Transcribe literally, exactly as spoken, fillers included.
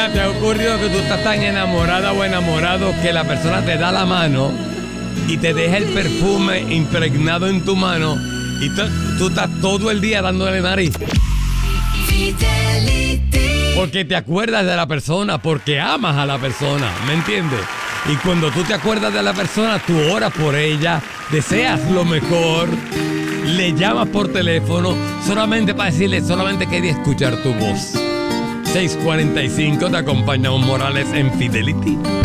Mira, ¿te ha ocurrido que tú estás tan enamorada o enamorado que la persona te da la mano y te deja el perfume impregnado en tu mano y tú, tú estás todo el día dándole nariz? Porque te acuerdas de la persona, porque amas a la persona, ¿me entiendes? Y cuando tú te acuerdas de la persona, tú oras por ella, deseas lo mejor, le llamas por teléfono solamente para decirle, solamente quería escuchar tu voz. seis cuarenta y cinco, te acompañamos Morales en Fidelity.